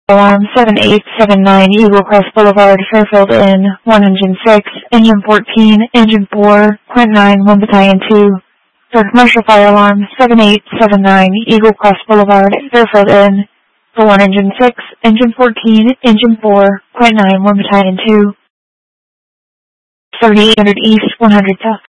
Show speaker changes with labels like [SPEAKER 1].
[SPEAKER 1] Alarm 7879 Eagle Crest Boulevard, Fairfield Inn, 1 Engine 6, Engine 14, Engine 4, Quint 9, 1 Battalion 2. For commercial fire alarm 7879 Eagle Crest Boulevard, Fairfield Inn, for 1 Engine 6, Engine 14, Engine 4, Quint 9, 1 Battalion 2. 3800 East, 100 South.